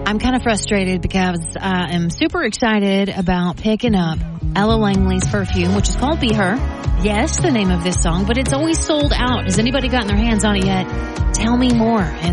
I'm kind of frustrated because I am super excited about picking up Ella Langley's perfume, which is called Be Her. Yes, the name of this song, but it's always sold out. Has anybody gotten their hands on it yet? Tell me more. And